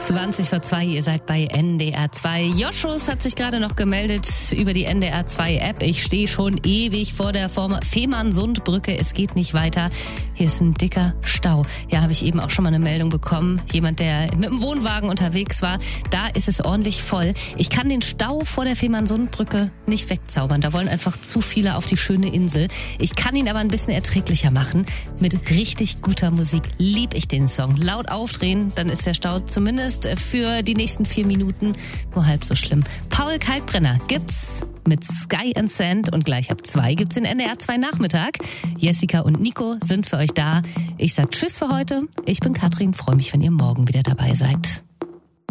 20:02, ihr seid bei NDR 2. Joschus hat sich gerade noch gemeldet über die NDR 2 App. Ich stehe schon ewig vor der Fehmarnsundbrücke. Es geht nicht weiter. Hier ist ein dicker Stau. Ja, habe ich eben auch schon mal eine Meldung bekommen. Jemand, der mit dem Wohnwagen unterwegs war. Da ist es ordentlich voll. Ich kann den Stau vor der Fehmarnsundbrücke nicht wegzaubern. Da wollen einfach zu viele auf die schöne Insel. Ich kann ihn aber ein bisschen erträglicher machen. Mit richtig guter Musik lieb ich den Song. Laut aufdrehen, dann ist der Stau zumindest für die nächsten 4 Minuten nur halb so schlimm. Paul Kalkbrenner gibt's mit Sky and Sand und gleich ab 2 gibt's den NDR 2 Nachmittag. Jessica und Nico sind für euch da. Ich sag Tschüss für heute. Ich bin Katrin, freue mich, wenn ihr morgen wieder dabei seid.